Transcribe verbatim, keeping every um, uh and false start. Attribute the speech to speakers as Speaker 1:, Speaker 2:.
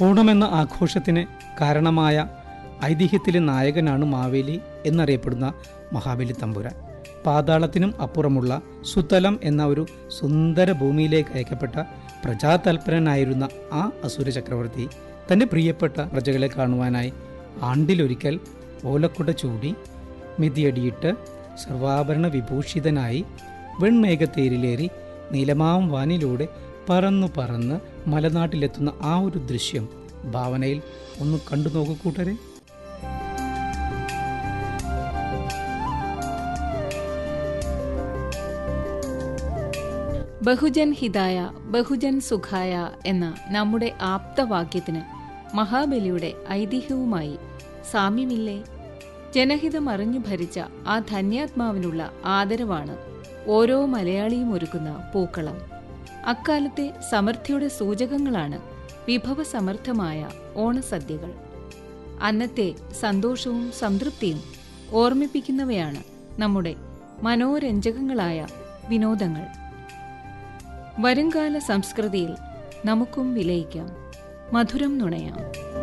Speaker 1: ഓണമെന്ന ആഘോഷത്തിന് കാരണമായ ഐതിഹ്യത്തിലെ നായകനാണ് മാവേലി എന്നറിയപ്പെടുന്ന മഹാബലി തമ്പുരാൻ. പാതാളത്തിനും അപ്പുറമുള്ള സുതലം എന്ന ഒരു സുന്ദര ഭൂമിയിലേക്ക് അയക്കപ്പെട്ട പ്രജാതൽപരനായിരുന്ന ആ അസുര ചക്രവർത്തി തൻ്റെ പ്രിയപ്പെട്ട പ്രജകളെ കാണുവാനായി ആണ്ടിലൊരിക്കൽ ഓലക്കുട ചൂടി മിതിയടിയിട്ട് സർവാഭരണ വിഭൂഷിതനായി വെൺമേഘത്തേരിലേറി നീലമാം വാനിലൂടെ പറന്നു പറന്ന് മലനാട്ടിലെത്തുന്ന ആ ഒരു ദൃശ്യം ഭാവനയിൽ ഒന്ന് കണ്ടു നോക്കൂ കൂട്ടരെ.
Speaker 2: ബഹുജൻ ഹിതായ ബഹുജൻ സുഖായ എന്ന നമ്മുടെ ആപ്തവാക്യത്തിന് മഹാബലിയുടെ ഐതിഹ്യവുമായി സാമ്യമില്ലേ? ജനഹിതം അറിഞ്ഞു ഭരിച്ച ആ ധന്യാത്മാവിനുള്ള ആദരവാണ് ഓരോ മലയാളിയും ഒരുക്കുന്ന പൂക്കളം. അക്കാലത്തെ സമൃദ്ധിയുടെ സൂചകങ്ങളാണ് വിഭവസമൃദ്ധമായ ഓണസദ്യകൾ. അന്നത്തെ സന്തോഷവും സംതൃപ്തിയും ഓർമ്മിപ്പിക്കുന്നവയാണ് നമ്മുടെ മനോരഞ്ജകങ്ങളായ വിനോദങ്ങൾ. വരുംകാല സംസ്കൃതിയിൽ നമുക്കും വിലയിക്കാം, മധുരം നുണയാം.